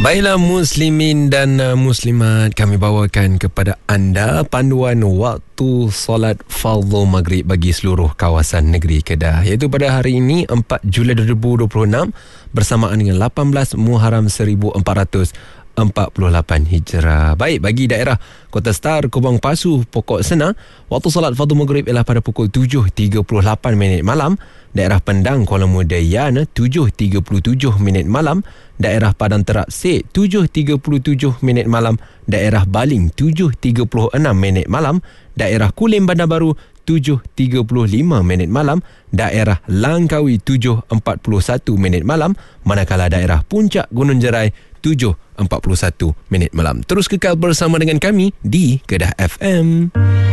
Baiklah muslimin dan muslimat, kami bawakan kepada anda panduan waktu solat fardhu maghrib bagi seluruh kawasan negeri Kedah, iaitu pada hari ini 4 Julai 2026 bersamaan dengan 18 Muharram 1448 Hijrah. Baik, bagi daerah Kota Star, Kubang Pasu, Pokok Sena, waktu solat fardhu maghrib ialah pada pukul 7.38 malam. Daerah Pendang, Kuala Muda Yan 7.37 malam. Daerah Padang Terap Sek 7.37 malam. Daerah Baling 7.36 malam. Daerah Kulim Bandar Baru 7.35 malam. Daerah Langkawi 7.41 malam. Manakala daerah Puncak Gunung Jerai 7.41 malam. Terus kekal bersama dengan kami di Kedah FM.